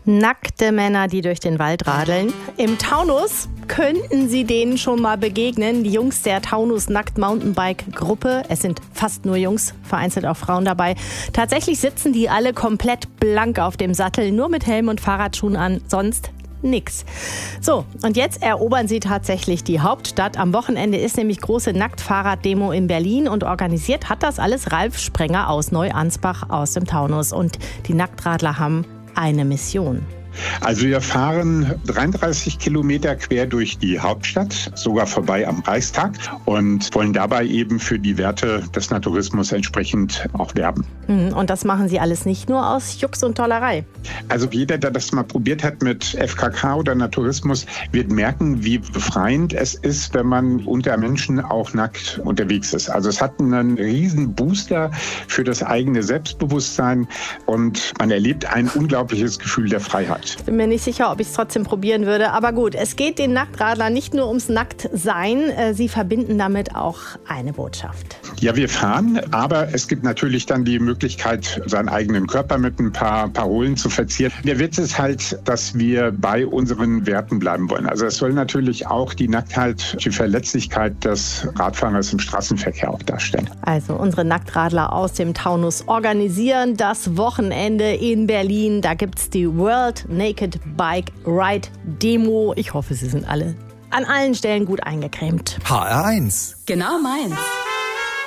Nackte Männer, die durch den Wald radeln. Im Taunus könnten Sie denen schon mal begegnen. Die Jungs der Taunus Nackt Mountainbike Gruppe. Es sind fast nur Jungs, vereinzelt auch Frauen dabei. Tatsächlich sitzen die alle komplett blank auf dem Sattel, nur mit Helm und Fahrradschuhen an, sonst nix. So, und jetzt erobern sie tatsächlich die Hauptstadt. Am Wochenende ist nämlich große Nacktfahrrad-Demo in Berlin und organisiert hat das alles Ralf Sprenger aus Neuansbach aus dem Taunus. Und die Nacktradler haben eine Mission. Also wir fahren 33 Kilometer quer durch die Hauptstadt, sogar vorbei am Reichstag und wollen dabei eben für die Werte des Naturismus entsprechend auch werben. Und das machen Sie alles nicht nur aus Jux und Tollerei. Also jeder, der das mal probiert hat mit FKK oder Naturismus, wird merken, wie befreiend es ist, wenn man unter Menschen auch nackt unterwegs ist. Also es hat einen riesen Booster für das eigene Selbstbewusstsein und man erlebt ein unglaubliches Gefühl der Freiheit. Ich bin mir nicht sicher, ob ich es trotzdem probieren würde. Aber gut, es geht den Nacktradlern nicht nur ums Nacktsein. Sie verbinden damit auch eine Botschaft. Ja, wir fahren, aber es gibt natürlich dann die Möglichkeit, seinen eigenen Körper mit ein paar Parolen zu verzieren. Der Witz ist halt, dass wir bei unseren Werten bleiben wollen. Also es soll natürlich auch die Nacktheit, die Verletzlichkeit des Radfahrers im Straßenverkehr auch darstellen. Also unsere Nacktradler aus dem Taunus organisieren das Wochenende in Berlin. Da gibt es die World Naked Bike Ride Demo. Ich hoffe, Sie sind alle an allen Stellen gut eingecremt. HR1. Genau meins.